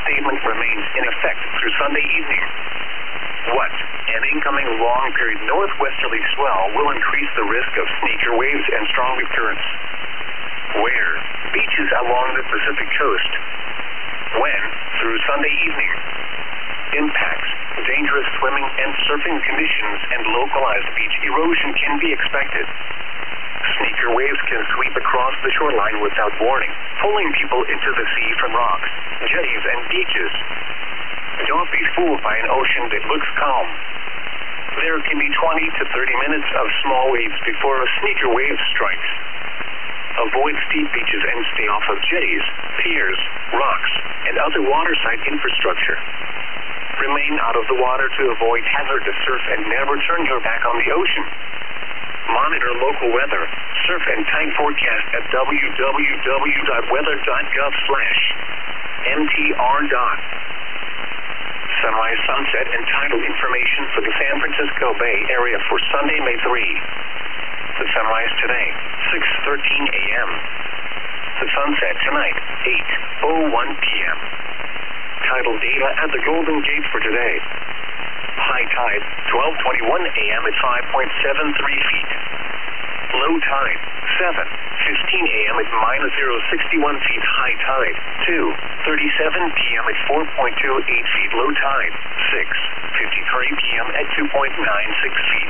statement remains in effect through Sunday evening. What? An incoming long-period northwesterly swell will increase the risk of sneaker waves and stronger currents. Where? Beaches along the Pacific coast. When? Through Sunday evening. Impacts. Dangerous swimming and surfing conditions and localized beach erosion can be expected. Sneaker waves can sweep across the shoreline without warning, pulling people into the sea from rocks, jetties, and beaches. Don't be fooled by an ocean that looks calm. There can be 20 to 30 minutes of small waves before a sneaker wave strikes. Avoid steep beaches and stay off of jetties, piers, rocks, and other waterside infrastructure. Remain out of the water to avoid hazardous surf and never turn your back on the ocean. Monitor local weather, surf and tide forecast at www.weather.gov/mtr. Sunrise, sunset, and tidal information for the San Francisco Bay Area for Sunday, May 3. The sunrise today, 6:13 a.m. The sunset tonight, 8:01 p.m. Tidal data at the Golden Gate for today. High tide, 12:21 a.m. at 5.73 feet. Low tide, 7:15 a.m. at -0.61 feet. High tide, 2:37 p.m. at 4.28 feet. Low tide, 6:53 p.m. at 2.96 feet.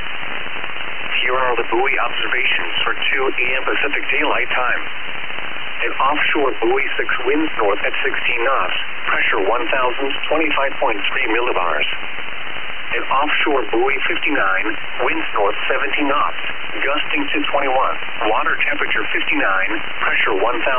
Here are the buoy observations for 2 a.m. Pacific Daylight Time. An offshore buoy 6 winds north at 16 knots, pressure 1,025.3 millibars. An offshore buoy 59, winds north 17 knots, gusting to 21, water temperature 59, pressure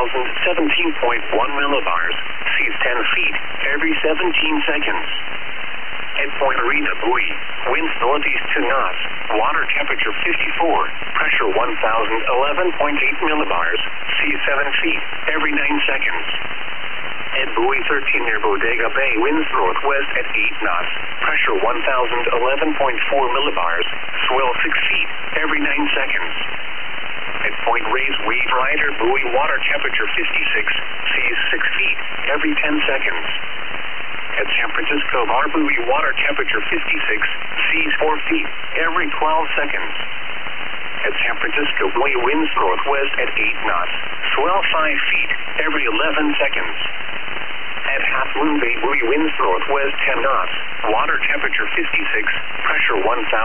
1,017.1 millibars, seas 10 feet every 17 seconds. At Point Rita buoy, winds northeast 2 knots, water temperature 54, pressure 1,011.8 millibars, seas 7 feet every 9 seconds. At buoy 13 near Bodega Bay, winds northwest at 8 knots, pressure 1,011.4 millibars, swell 6 feet every 9 seconds. At Point Reyes Wave Rider buoy, water temperature 56, seas 6 feet every 10 seconds. At San Francisco Bar buoy, water temperature 56, seas 4 feet every 12 seconds. At San Francisco buoy, winds northwest at 8 knots, swell 5 feet every 11 seconds. At Half Moon Bay buoy, winds northwest 10 knots, water temperature 56, pressure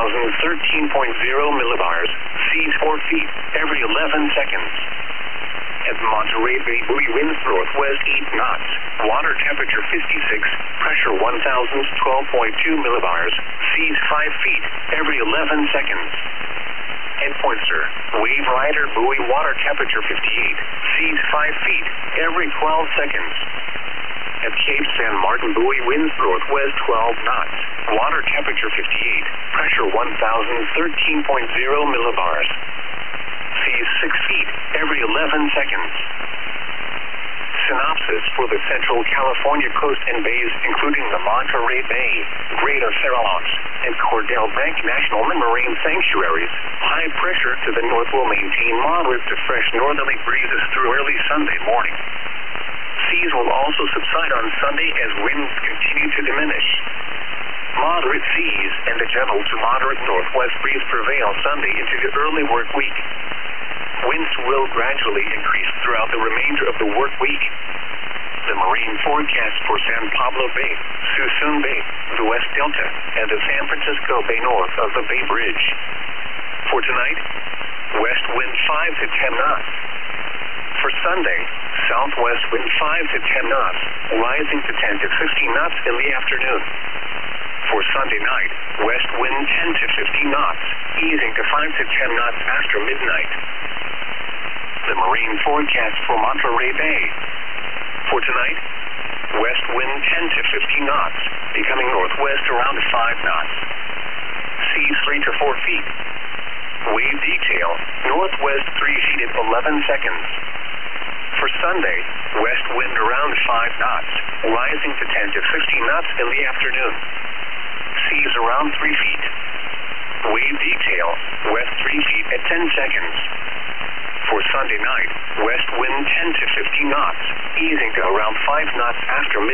1,013.0 millibars, seas 4 feet every 11 seconds. At Monterey Bay buoy, winds northwest 8 knots, water temperature 56, pressure 1,012.2 millibars, seas 5 feet every 11 seconds. At Pointer, Wave Rider buoy, water temperature 58, seas 5 feet every 12 seconds. At Cape San Martin buoy, winds northwest 12 knots, water temperature 58, pressure 1,013.0 millibars, seas 6 feet every 11 seconds. Synopsis for the Central California coast and bays, including the Monterey Bay, Greater Farallones, and Cordell Bank National Marine Sanctuaries. High pressure to the north will maintain moderate to fresh northerly breezes through early Sunday morning. Seas will also subside on Sunday as winds continue to diminish. Moderate seas and a gentle to moderate northwest breeze prevail Sunday into the early work week. Winds will gradually increase throughout the remainder of the work week. The marine forecast for San Pablo Bay, Suisun Bay, the West Delta, and the San Francisco Bay north of the Bay Bridge. For tonight, west wind 5 to 10 knots. For Sunday, southwest wind 5 to 10 knots, rising to 10 to 15 knots in the afternoon. For Sunday night, west wind 10 to 15 knots, easing to 5 to 10 knots after midnight. The marine forecast for Monterey Bay. For tonight, west wind 10 to 15 knots, becoming northwest around 5 knots. Seas 3 to 4 feet. Wave detail, northwest 3 feet at 11 seconds. For Sunday, west wind around 5 knots, rising to 10 to 15 knots in the afternoon. Seas around 3 feet. Wave detail, west 3 feet at 10 seconds. For Sunday night, west wind 10 to 15 knots, easing to around 5 knots after midnight.